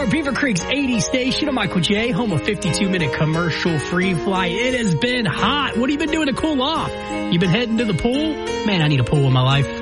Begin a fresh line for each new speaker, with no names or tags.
Beaver Creek's 80 station. I'm Michael J., home of 52-minute commercial-free flight. It has been hot. What have you been doing to cool off? You been heading to the pool? Man, I need a pool in my life.